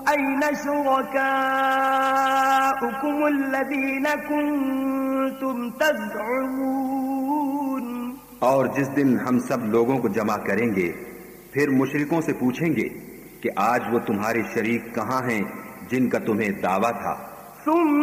أين شركاؤكم الذين كنتم تزعمون। और जिस दिन हम सब लोगों को जमा करेंगे फिर मुशरिकों से पूछेंगे कि आज वो तुम्हारे शरीक कहाँ हैं जिनका तुम्हें दावा था।